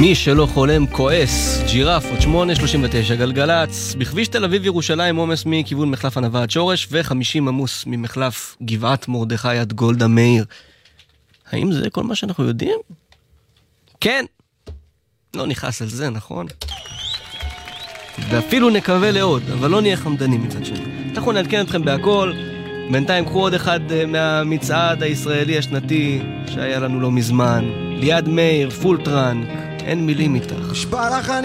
מי שלא חולם כועס, ג'ירף, עוד 8:39 גלגלץ. בכביש תל אביב ירושלים עומס מכיוון מחלף ענבה עד שורש, ו50 עמוס ממחלף גבעת מרדכי עד גולדה מאיר. האם זה כל מה שאנחנו יודעים? כן. לא נכנס על זה, נכון? ואפילו נקווה לעוד, אבל לא נהיה חמדנים מצד שני. אנחנו נעדכן אתכם בהכל. בינתיים קחו עוד אחד מהמצעד הישראלי השנתי שהיה לנו לא מזמן. ליד מאיר, פול טראנק, אין מילים איתך.